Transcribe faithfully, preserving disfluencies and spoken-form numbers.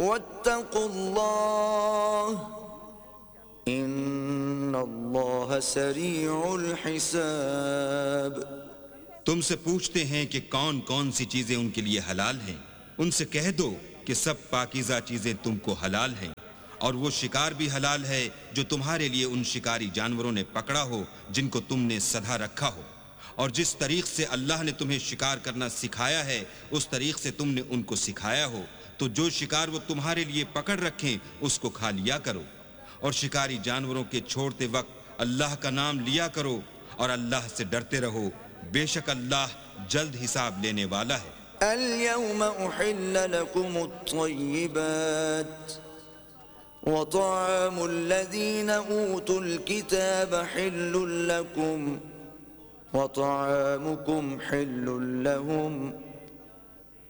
वत्तकुल्लाह इन्नल्लाह सरीउल हिसाब। तुमसे पूछते हैं कि कौन कौन सी चीजें उनके लिए हलाल हैं। उनसे कह दो कि सब पाकीज़ा चीजें तुमको हलाल हैं और वो शिकार भी हलाल है जो तुम्हारे लिए उन शिकारी जानवरों ने पकड़ा हो जिनको तुमने सधा रखा हो, और जिस तरीक से अल्लाह ने तुम्हें शिकार करना सिखाया है उस तरीक से तुमने उनको सिखाया हो, तो जो शिकार वो तुम्हारे लिए पकड़ रखें उसको खा लिया करो, और शिकारी जानवरों के छोड़ते वक्त अल्लाह का नाम लिया करो और अल्लाह से डरते रहो, बेशक अल्लाह जल्द हिसाब लेने वाला है। अल-यौम उहिल्ल लकुमुत-तय्यिबात व तअमुल-लज़ीना ऊतुल-किताब हिल्लुल लकुम व तअमुकुम हिल्लुल लहुम